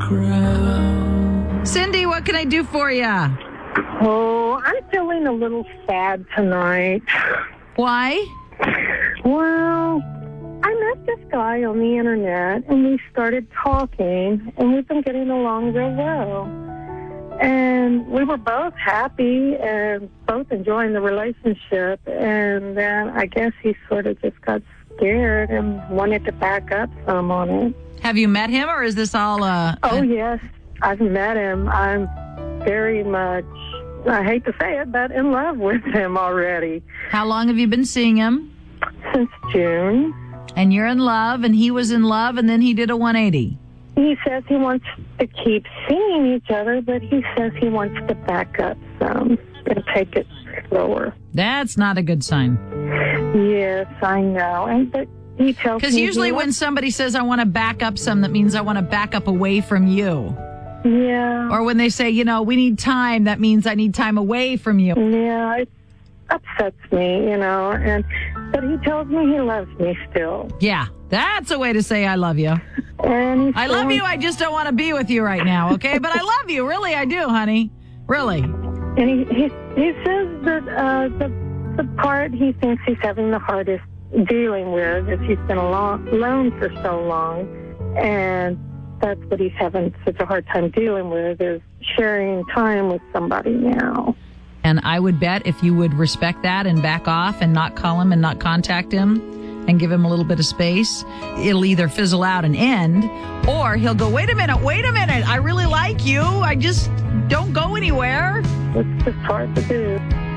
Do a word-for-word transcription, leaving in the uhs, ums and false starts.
ground. Cindy, what can I do for you? Oh, I'm feeling a little sad tonight. Why? Well, I met this guy on the internet, and we started talking, and we've been getting along real well. And we were both happy and both enjoying the relationship. And then I guess he sort of just got scared and wanted to back up some on it. Have you met him, or is this all... Uh, Oh, yes. I've met him. I'm very much, I hate to say it, but in love with him already. How long have you been seeing him? Since June. And you're in love, and he was in love, and then he did a one eighty. He says he wants to keep seeing each other, but he says he wants to back up some and take it slower. That's not a good sign. Yes, I know. And but he tells me... Because usually he when wants, somebody says, I want to back up some, that means I want to back up away from you. Yeah. Or when they say, you know, we need time, that means I need time away from you. Yeah, it upsets me, you know. And but he tells me he loves me still. Yeah, that's a way to say I love you. And he I still love you, wants- I just don't want to be with you right now, okay? But I love you, really, I do, honey. Really. And he he, he says that uh, the the part he thinks he's having the hardest dealing with is he's been alone, alone for so long, and that's what he's having such a hard time dealing with, is sharing time with somebody now. And I would bet if you would respect that and back off and not call him and not contact him and give him a little bit of space, it'll either fizzle out and end, or he'll go, wait a minute, wait a minute, I really like you, I just don't go anywhere. It's just hard to do.